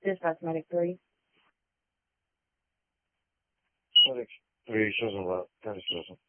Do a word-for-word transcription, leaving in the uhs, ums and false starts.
Dispatch Medic three. Medic three, Susan Love, Curtis Susan.